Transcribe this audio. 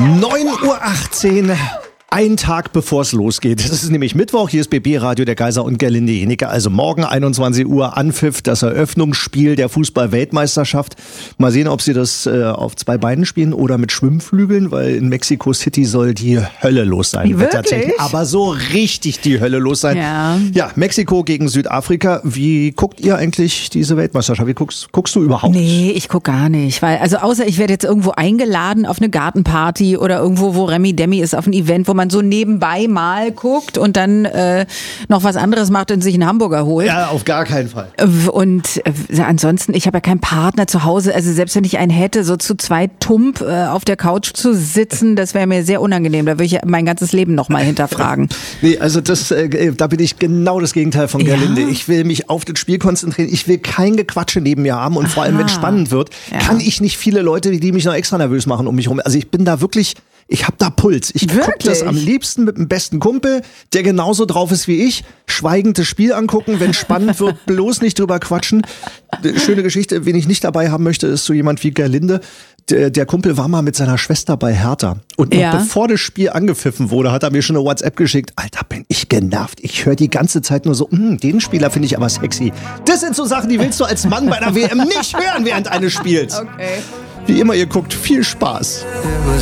9:18 Uhr. Ein Tag bevor es losgeht. Das ist nämlich Mittwoch. Hier ist BB Radio der Geiser und Gerlinde Jenecke. Also morgen 21 Uhr Anpfiff, das Eröffnungsspiel der Fußball-Weltmeisterschaft. Mal sehen, ob sie das auf 2 Beinen spielen oder mit Schwimmflügeln, weil in Mexico City soll die Hölle los sein. Wirklich? Aber so richtig die Hölle los sein. Ja, Mexiko gegen Südafrika. Wie guckt ihr eigentlich diese Weltmeisterschaft? Wie guckst du überhaupt? Nee, ich guck gar nicht. Weil, also außer ich werde jetzt irgendwo eingeladen auf eine Gartenparty oder irgendwo, wo Remi Demi ist, auf ein Event, wo man so nebenbei mal guckt und dann noch was anderes macht und sich einen Hamburger holt. Ja, auf gar keinen Fall. Und ansonsten, ich habe ja keinen Partner zu Hause, also selbst wenn ich einen hätte, so zu zweit tump auf der Couch zu sitzen, das wäre mir sehr unangenehm. Da würde ich mein ganzes Leben nochmal hinterfragen. Nee, also da bin ich genau das Gegenteil von Gerlinde. Ja? Ich will mich auf das Spiel konzentrieren. Ich will kein Gequatsche neben mir haben und vor allem, wenn es spannend wird, kann ich nicht viele Leute, die mich noch extra nervös machen um mich rum. Also ich bin da wirklich... Ich hab da Puls. Ich gucke das am liebsten mit dem besten Kumpel, der genauso drauf ist wie ich. Schweigend das Spiel angucken, wenn spannend wird, bloß nicht drüber quatschen. Schöne Geschichte, wen ich nicht dabei haben möchte, ist so jemand wie Gerlinde. Der Kumpel war mal mit seiner Schwester bei Hertha. Und noch bevor das Spiel angepfiffen wurde, hat er mir schon eine WhatsApp geschickt. Alter, bin ich genervt. Ich höre die ganze Zeit nur so, den Spieler finde ich aber sexy. Das sind so Sachen, die willst du als Mann bei der WM nicht hören während eines Spiels. Okay. Wie immer, ihr guckt, viel Spaß.